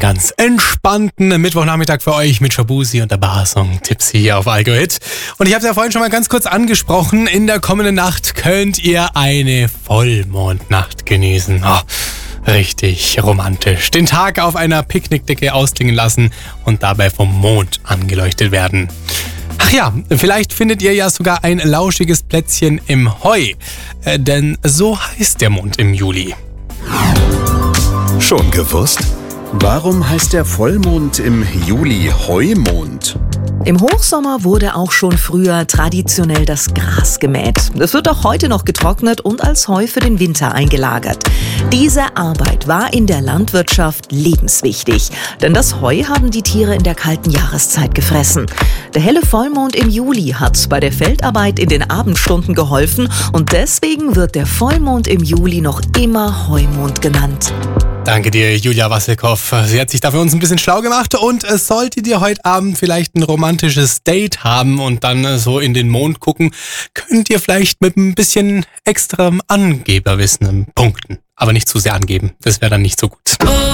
ganz entspannten Mittwochnachmittag für euch mit Shabuzi und der Barsong-Tipps hier auf Algo Hit. Und ich habe es ja vorhin schon mal ganz kurz angesprochen, in der kommenden Nacht könnt ihr eine Vollmondnacht genießen. Oh, richtig romantisch. Den Tag auf einer Picknickdecke ausklingen lassen und dabei vom Mond angeleuchtet werden. Ach ja, vielleicht findet ihr ja sogar ein lauschiges Plätzchen im Heu, denn so heißt der Mond im Juli. Schon gewusst? Warum heißt der Vollmond im Juli Heumond? Im Hochsommer wurde auch schon früher traditionell das Gras gemäht. Es wird auch heute noch getrocknet und als Heu für den Winter eingelagert. Diese Arbeit war in der Landwirtschaft lebenswichtig, denn das Heu haben die Tiere in der kalten Jahreszeit gefressen. Der helle Vollmond im Juli hat bei der Feldarbeit in den Abendstunden geholfen und deswegen wird der Vollmond im Juli noch immer Heumond genannt. Danke dir, Julia Wassilkow. Sie hat sich da für uns ein bisschen schlau gemacht und solltet ihr heute Abend vielleicht ein romantisches Date haben und dann so in den Mond gucken, könnt ihr vielleicht mit ein bisschen extra Angeberwissen punkten. Aber nicht zu sehr angeben, das wäre dann nicht so gut.